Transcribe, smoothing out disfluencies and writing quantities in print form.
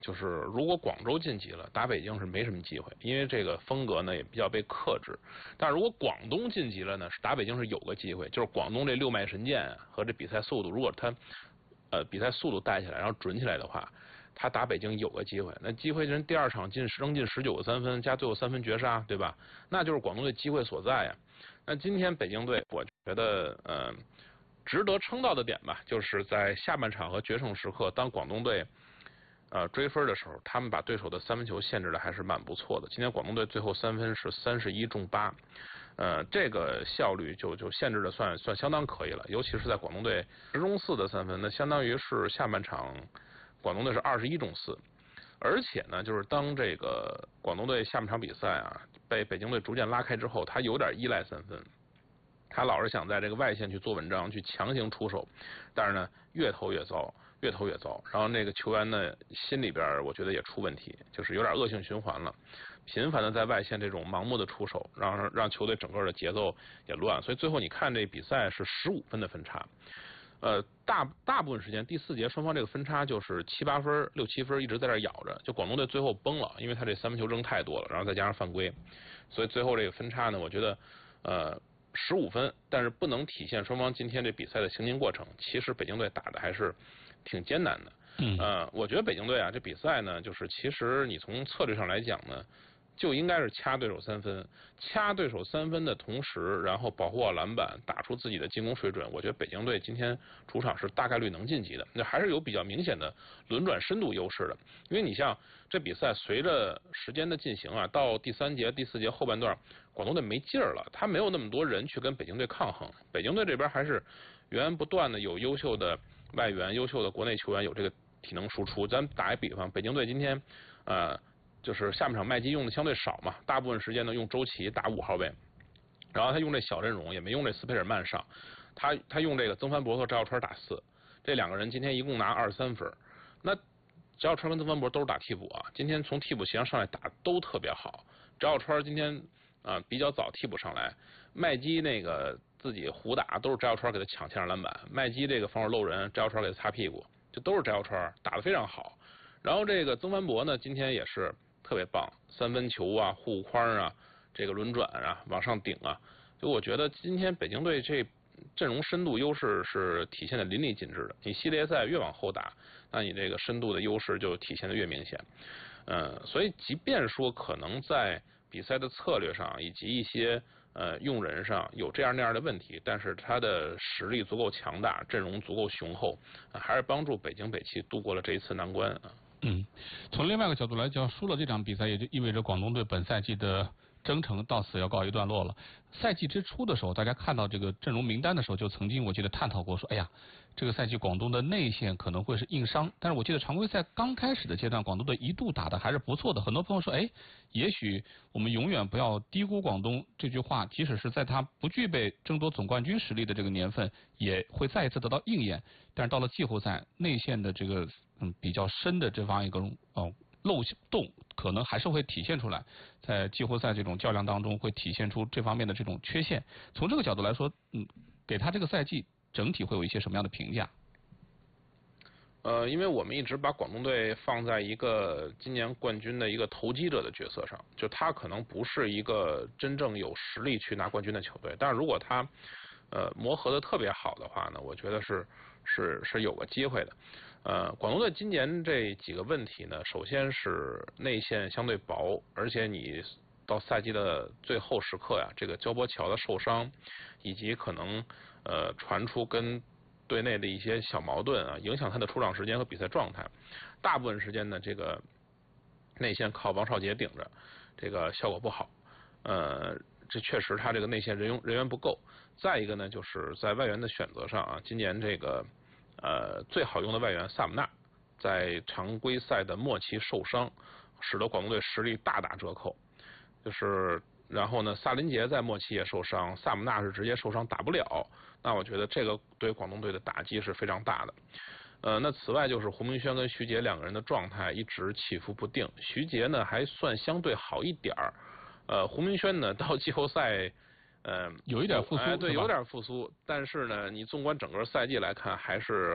就是如果广州晋级了，打北京是没什么机会，因为这个风格呢也比较被克制。但是如果广东晋级了呢，打北京是有个机会，就是广东这六脉神剑和这比赛速度，如果他比赛速度带起来，然后准起来的话，他打北京有个机会。那机会人第二场扔进19个3分，加最后3分绝杀，对吧？那就是广东队机会所在呀。那今天北京队，我觉得值得称道的点吧，就是在下半场和决胜时刻，当广东队追分的时候，他们把对手的3分球限制的还是蛮不错的。今天广东队最后3分是31中8，这个效率就限制的算相当可以了。尤其是在广东队10中4的3分，那相当于是下半场广东队是21中4。而且呢，就是当这个广东队下半场比赛啊被北京队逐渐拉开之后，他有点依赖3分。他老是想在这个外线去做文章，去强行出手，但是呢，越投越糟。然后那个球员呢，心里边我觉得也出问题，就是有点恶性循环了，频繁的在外线这种盲目的出手，让球队整个的节奏也乱。所以最后你看这比赛是15分的分差，大部分时间第4节双方这个分差就是7、8分、6、7分一直在这咬着，就广东队最后崩了，因为他这3分球扔太多了，然后再加上犯规，所以最后这个分差呢，我觉得15分，但是不能体现双方今天这比赛的行进过程。其实北京队打的还是挺艰难的。我觉得北京队啊，这比赛呢，就是其实你从策略上来讲呢，就应该是掐对手3分，掐对手3分的同时，然后保护好篮板，打出自己的进攻水准。我觉得北京队今天主场是大概率能晋级的，那还是有比较明显的轮转深度优势的。因为你像这比赛随着时间的进行啊，到第3节、第4节后半段，广东队没劲儿了，他没有那么多人去跟北京队抗衡。北京队这边还是源源不断的有优秀的外援、优秀的国内球员有这个体能输出。咱打一比方，北京队今天就是下半场麦基用的相对少嘛，大部分时间呢用周琦打5号位，然后他用这小阵容，也没用这斯佩尔曼上，他用这个曾凡博和赵耀川打4，这2个人今天一共拿23分。那赵耀川跟曾凡博都是打替补啊，今天从替补席上来打都特别好。赵耀川今天比较早替补上来，麦基那个自己胡打都是赵耀川给他抢前场篮板，麦基这个防守漏人，赵耀川给他擦屁股，这都是赵耀川打得非常好。然后这个曾凡博呢，今天也是特别棒，3分球啊、护框啊、这个轮转啊、往上顶啊，就我觉得今天北京队这阵容深度优势是体现的淋漓尽致的。你系列赛越往后打，那你这个深度的优势就体现的越明显。所以即便说可能在比赛的策略上以及一些用人上有这样那样的问题，但是他的实力足够强大，阵容足够雄厚，还是帮助北京北汽度过了这一次难关啊。 从另外一个角度来讲，输了这场比赛也就意味着广东队本赛季的征程到此要告一段落了。赛季之初的时候，大家看到这个阵容名单的时候，就曾经我记得探讨过说，哎呀，这个赛季广东的内线可能会是硬伤。但是我记得常规赛刚开始的阶段，广东队一度打的还是不错的。很多朋友说，也许我们永远不要低估广东这句话，即使是在他不具备争夺总冠军实力的这个年份，也会再一次得到应验。但是到了季后赛，内线的这个比较深的这方一个漏洞可能还是会体现出来，在季后赛这种较量当中会体现出这方面的这种缺陷。从这个角度来说，给他这个赛季整体会有一些什么样的评价？ 因为我们一直把广东队放在一个今年冠军的一个投机者的角色上，就他可能不是一个真正有实力去拿冠军的球队，但是如果他磨合的特别好的话呢，我觉得是有个机会的。广东队今年这几个问题呢，首先是内线相对薄，而且你到赛季的最后时刻呀，这个焦波乔的受伤，以及可能传出跟队内的一些小矛盾啊，影响他的出场时间和比赛状态。大部分时间呢，这个内线靠王少杰顶着，这个效果不好。这确实他这个内线人员不够。再一个呢，就是在外援的选择上啊，今年这个最好用的外援萨姆纳在常规赛的末期受伤，使得广东队实力大打折扣。然后呢，萨林杰在末期也受伤，萨姆纳是直接受伤打不了。那我觉得这个对广东队的打击是非常大的。那此外就是胡明轩跟徐杰2个人的状态一直起伏不定，徐杰呢还算相对好一点儿，胡明轩呢到季后赛有一点复苏， 对，有点复苏，但是呢，你纵观整个赛季来看，还是